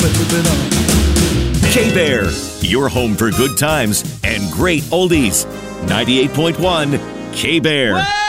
K-Bear, your home for good times and great oldies. 98.1 K-Bear.